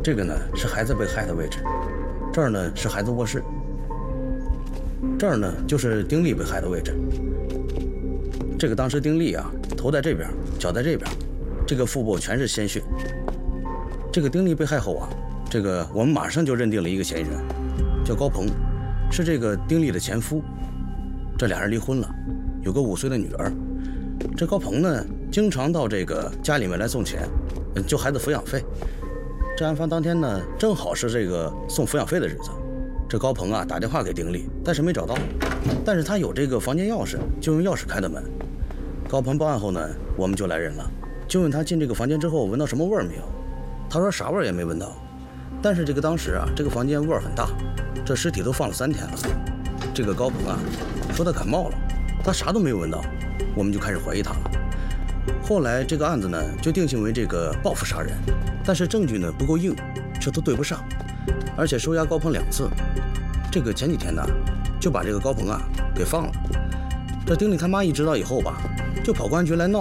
这个呢是孩子被害的位置，这儿呢是孩子卧室，这儿呢就是丁力被害的位置。这个当时丁力啊，头在这边，脚在这边，这个腹部全是鲜血。这个丁力被害后啊，这个我们马上就认定了一个嫌疑人，叫高鹏，是这个丁力的前夫。这俩人离婚了，有个5岁的女儿。这高鹏呢，经常到这个家里面来送钱，就孩子抚养费。这案发当天呢，正好是这个送抚养费的日子。这高鹏啊打电话给丁力，但是没找到，但是他有这个房间钥匙，就用钥匙开的门。高鹏报案后呢，我们就来人了，就问他进这个房间之后闻到什么味儿没有。他说啥味儿也没闻到，但是这个当时啊，这个房间味儿很大，这尸体都放了3天了。这个高鹏啊说他感冒了，他啥都没有闻到，我们就开始怀疑他了。后来这个案子呢就定性为这个报复杀人，但是证据呢不够硬，这都对不上，而且收押高鹏2次。这个前几天呢就把这个高鹏啊给放了。这丁力他妈一知道以后吧，就跑公安局来闹，